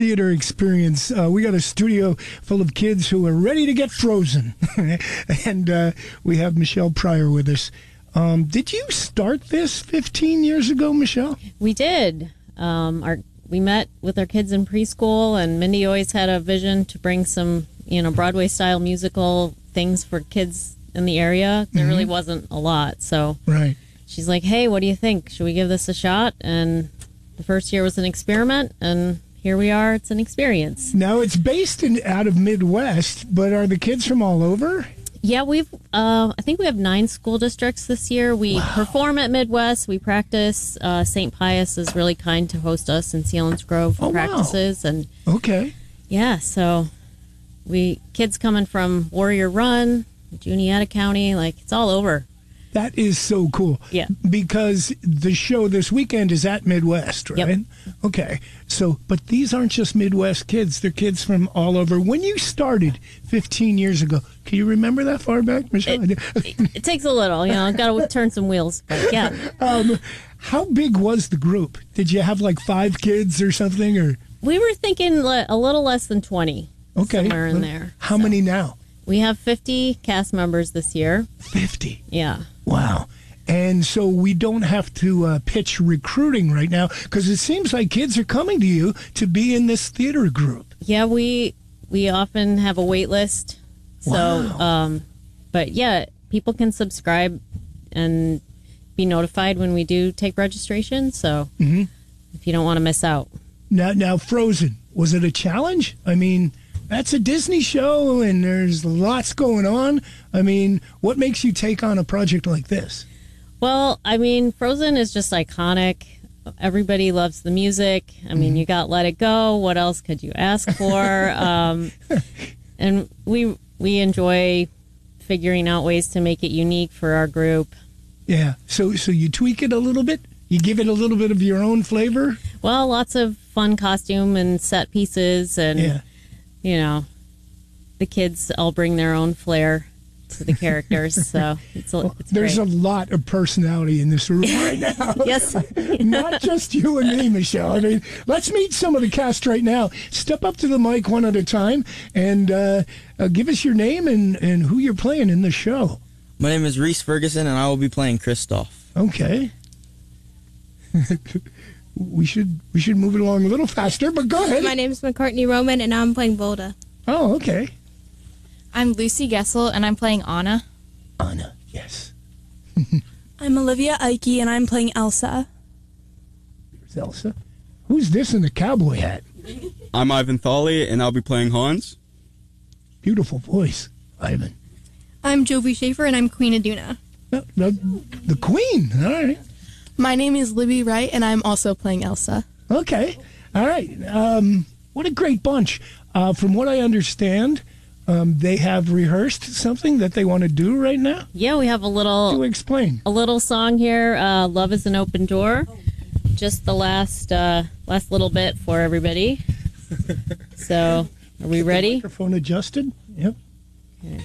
theater experience. We got a studio full of kids who are ready to get frozen. And we have Michelle Pryor with us. Did you start this 15 years ago, Michelle? We did. We met with our kids in preschool, and Mindy always had a vision to bring some, Broadway-style musical things for kids in the area. There really wasn't a lot, so right. She's like, hey, what do you think? Should we give this a shot? And the first year was an experiment, and here we are. It's an experience. Now, it's based out of Midwest, but are the kids from all over? Yeah, I think we have 9 school districts this year. We perform at Midwest. We practice. St. Pius is really kind to host us in Selinsgrove for practices. And okay. Yeah, so kids coming from Warrior Run, Juniata County, it's all over. That is so cool. Yeah. Because the show this weekend is at Midwest, right? Yep. Okay. So, but these aren't just Midwest kids. They're kids from all over. When you started 15 years ago, can you remember that far back, Michelle? It takes a little, I've got to turn some wheels. But yeah. How big was the group? Did you have 5 kids or something? Or we were thinking a little less than 20. Okay. Somewhere in there. How many now? We have 50 cast members this year. 50? Yeah. Wow. And so we don't have to pitch recruiting right now, because it seems like kids are coming to you to be in this theater group. Yeah, we often have a wait list. So, wow. But yeah, people can subscribe and be notified when we do take registration. So if you don't want to miss out. Now, Frozen, was it a challenge? I mean, that's a Disney show, and there's lots going on. I mean, what makes you take on a project like this? Well, I mean, Frozen is just iconic. Everybody loves the music. I mean, you got Let It Go. What else could you ask for? And we enjoy figuring out ways to make it unique for our group. Yeah. So you tweak it a little bit? You give it a little bit of your own flavor? Well, lots of fun costume and set pieces, and the kids all bring their own flair to the characters. So it's there's great. a lot of personality in this room right now. Yes. Not just you and me, Michelle. I mean, let's meet some of the cast right now. Step up to the mic one at a time and give us your name and who you're playing in the show. My name is Reese Ferguson, and I will be playing Kristoff. Okay. We should move it along a little faster, but go ahead. My name is McCartney Roman, and I'm playing Volda. Oh, okay. I'm Lucy Gessel, and I'm playing Anna. Anna, yes. I'm Olivia Ike, and I'm playing Elsa. There's Elsa. Who's this in the cowboy hat? I'm Ivan Thali, and I'll be playing Hans. Beautiful voice, Ivan. I'm Jovi Schaefer, and I'm Queen Aduna. The Queen, all right. My name is Libby Wright, and I'm also playing Elsa. Okay, all right. What a great bunch. From what I understand, they have rehearsed something that they want to do right now? Yeah, we have a little... Explain. A little song here, Love is an Open Door. Just the last little bit for everybody. So, are we ready? Microphone adjusted? Yep.